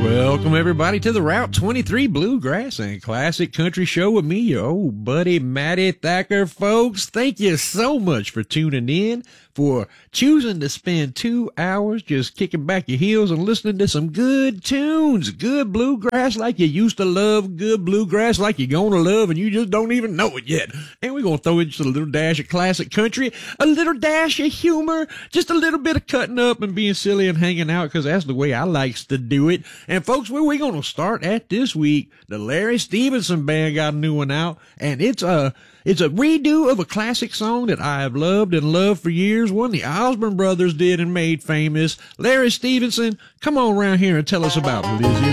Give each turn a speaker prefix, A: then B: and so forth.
A: Welcome, everybody, to the Route 23 Bluegrass and Classic Country Show with me, your old buddy, Matty Thacker. Folks, thank you so much for tuning in, for choosing to spend 2 hours just kicking back your heels and listening to some good tunes, good bluegrass like you used to love, good bluegrass like you're going to love, and you just don't even know it yet. And we're going to throw in just a little dash of classic country, a little dash of humor, just a little bit of cutting up and being silly and hanging out, because that's the way I likes to do it. And folks, where we going to start at this week, the Larry Stevenson Band got a new one out, and it's a redo of a classic song that I have loved and loved for years, one the Osborne brothers did and made famous. Larry Stevenson, come on around here and tell us about Lizzie